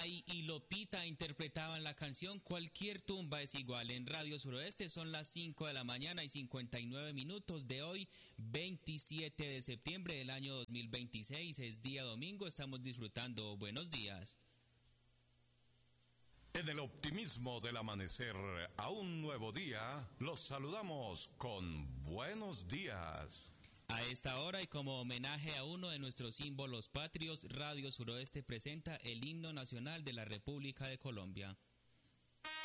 Ray y Lopita interpretaban la canción Cualquier tumba es igual. En Radio Suroeste son las 5 de la mañana y 59 minutos de hoy, 27 de septiembre del año 2026. Es día domingo, estamos disfrutando. Buenos días. En el optimismo del amanecer a un nuevo día, los saludamos con buenos días. A esta hora y como homenaje a uno de nuestros símbolos patrios, Radio Suroeste presenta el himno nacional de la República de Colombia.